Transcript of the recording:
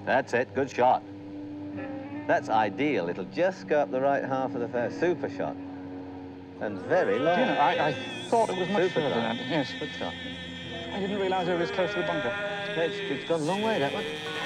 That's it, good shot. That's ideal. It'll just go up the right half of the fair. Super shot. And very long. Do you know, I thought it was much Super further than long. that. Yes. Good shot. I didn't realise it was close to the bunker. It's gone a long way, that one.